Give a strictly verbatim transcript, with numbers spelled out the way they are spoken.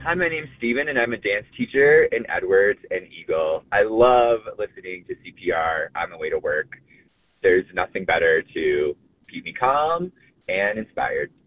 Hi, my name's Steven, and I'm a dance teacher in Edwards and Eagle. I love listening to C P R on the way to work. There's nothing better to keep me calm and inspired.